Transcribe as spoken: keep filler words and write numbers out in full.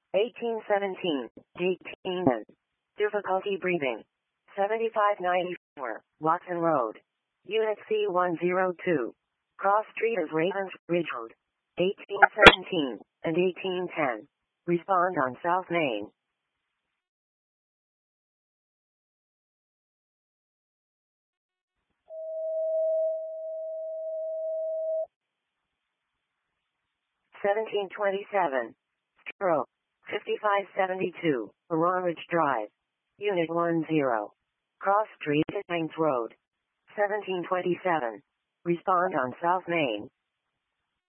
eighteen seventeen, eighteen. Difficulty breathing. seventy-five ninety-four, Watson Road. Unit C one oh two. Cross Street of Ravens Ridge Road. eighteen seventeen and eighteen ten. Respond on South Main. seventeen twenty-seven. Stroke. fifty-five seventy-two, Aurora Ridge Drive. Unit ten. Cross Street at Banks Road. seventeen twenty-seven. Respond on South Main.